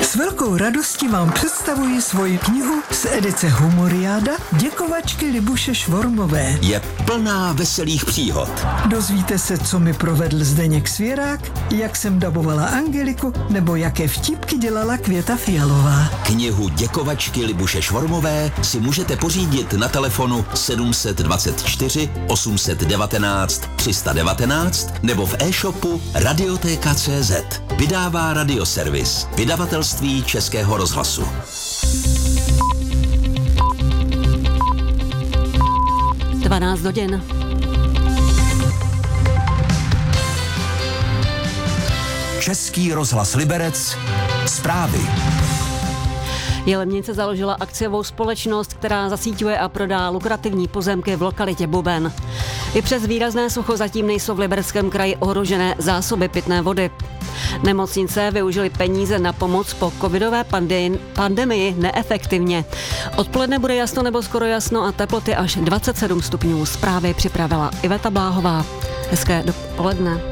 S velkou radostí vám představuji svoji knihu z edice Humoriáda Děkovačky Libuše Švormové. Je plná veselých příhod. Dozvíte se, co mi provedl Zdeněk Svěrák, jak jsem dabovala Angeliku, nebo jaké vtípky dělala Květa Fialová. Knihu Děkovačky Libuše Švormové si můžete pořídit na telefonu 724 819 319 nebo v e-shopu Radioteka.cz. Vydává Radioservis, vydavatelství Českého rozhlasu. Dvanáct hodin. Český rozhlas Liberec. Zprávy. Jelemnice založila akciovou společnost, která zasíťuje a prodá lukrativní pozemky v lokalitě Buben. I přes výrazné sucho zatím nejsou v Libereckém kraji ohrožené zásoby pitné vody. Nemocnice využily peníze na pomoc po covidové pandemii neefektivně. Odpoledne bude jasno nebo skoro jasno a teploty až 27 stupňů. Zprávy připravila Iveta Bláhová. Hezké dopoledne.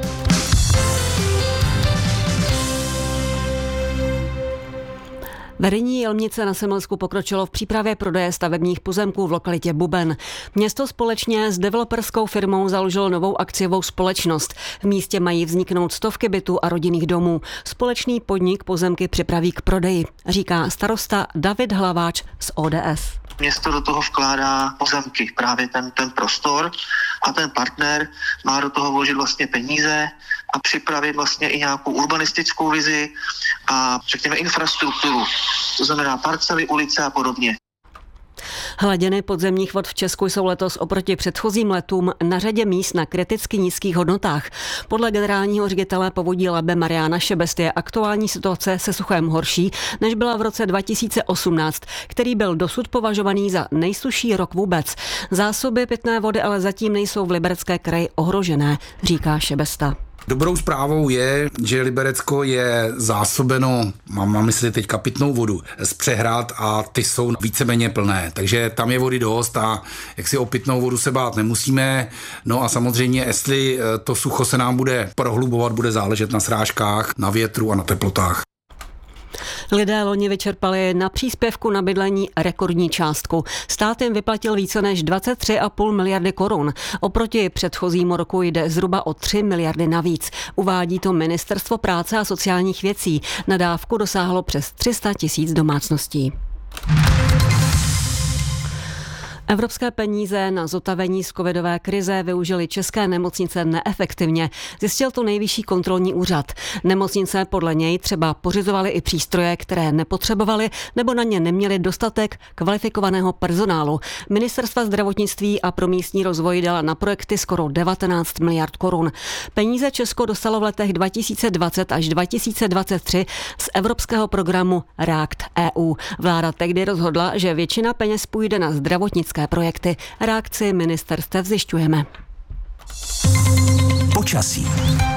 Vedení Jelmnice na Semilsku pokročilo v přípravě prodeje stavebních pozemků v lokalitě Buben. Město společně s developerskou firmou založilo novou akciovou společnost. V místě mají vzniknout stovky bytů a rodinných domů. Společný podnik pozemky připraví k prodeji, říká starosta David Hlaváč z ODS. Město do toho vkládá pozemky, právě ten prostor, a ten partner má do toho vložit vlastně peníze a připravit vlastně i nějakou urbanistickou vizi a řekněme infrastrukturu, to znamená parcely, ulice a podobně. Hladiny podzemních vod v Česku jsou letos oproti předchozím letům na řadě míst na kriticky nízkých hodnotách. Podle generálního ředitele povodí Labe Mariána Šebesty je aktuální situace se suchem horší, než byla v roce 2018, který byl dosud považovaný za nejsušší rok vůbec. Zásoby pitné vody ale zatím nejsou v Liberecké kraji ohrožené, říká Šebesta. Dobrou zprávou je, že Liberecko je zásobeno, mám na mysli teďka pitnou vodu, z přehrad a ty jsou víceméně plné. Takže tam je vody dost a jak si o pitnou vodu se bát nemusíme. No a samozřejmě, jestli to sucho se nám bude prohlubovat, bude záležet na srážkách, na větru a na teplotách. Lidé loni vyčerpali na příspěvku na bydlení rekordní částku. Stát jim vyplatil více než 23,5 miliardy korun. Oproti předchozímu roku jde zhruba o 3 miliardy navíc. Uvádí to Ministerstvo práce a sociálních věcí. Na dávku dosáhlo přes 300 000 domácností. Evropské peníze na zotavení z covidové krize využily české nemocnice neefektivně, zjistil to Nejvyšší kontrolní úřad. Nemocnice podle něj třeba pořizovaly i přístroje, které nepotřebovaly nebo na ně neměly dostatek kvalifikovaného personálu. Ministerstva zdravotnictví a pro místní rozvoj dala na projekty skoro 19 miliard korun. Peníze Česko dostalo v letech 2020 až 2023 z evropského programu REACT EU. Vláda tehdy rozhodla, že většina peněz půjde na zdravotnické projekty. Reakci ministerstev zjišťujeme. Počasí.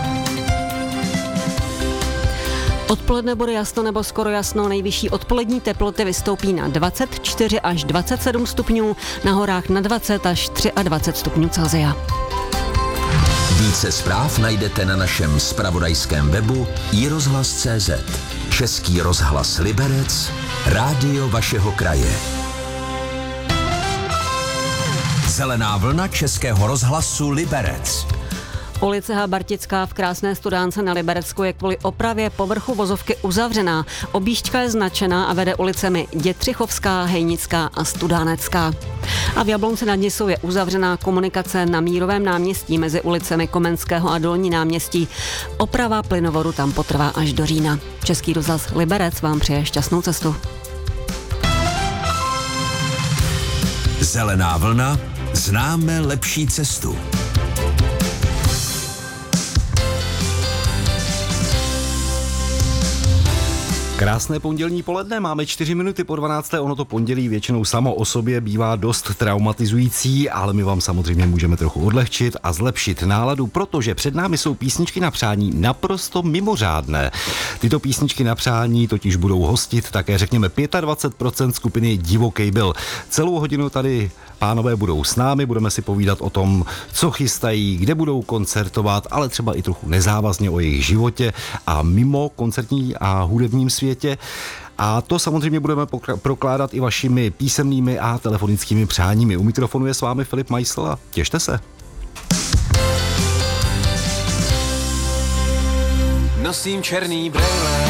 Odpoledne bude jasno nebo skoro jasno, nejvyšší odpolední teploty vystoupí na 24 až 27 stupňů, na horách na 20 až 23 stupňů Celsia. Více zpráv najdete na našem zpravodajském webu iRozhlas.cz. Český rozhlas Liberec, rádio vašeho kraje. Zelená vlna Českého rozhlasu Liberec. Ulice Habartická v Krásné Studánce na Liberecku je kvůli opravě povrchu vozovky uzavřená. Objížďka je značená a vede ulicemi Dětřichovská, Hejnická a Studánecká. A v Jablonci nad Nisou je uzavřená komunikace na Mírovém náměstí mezi ulicemi Komenského a Dolní náměstí. Oprava plynovodu tam potrvá až do října. Český rozhlas Liberec vám přeje šťastnou cestu. Zelená vlna, známe lepší cestu. Krásné pondělní poledne, máme 4 minuty po 12. Ono to pondělí většinou samo o sobě bývá dost traumatizující, ale my vám samozřejmě můžeme trochu odlehčit a zlepšit náladu, protože před námi jsou písničky na přání naprosto mimořádné. Tyto písničky na přání totiž budou hostit také řekněme 25% skupiny Divokej byl. Celou hodinu tady Pánové budou s námi, budeme si povídat o tom, co chystají, kde budou koncertovat, ale třeba i trochu nezávazně o jejich životě a mimo koncertní a hudebním světě. A to samozřejmě budeme prokládat i vašimi písemnými a telefonickými přáními. U mikrofonu je s vámi Filip Meissl a těšte se. Nosím černý brejle,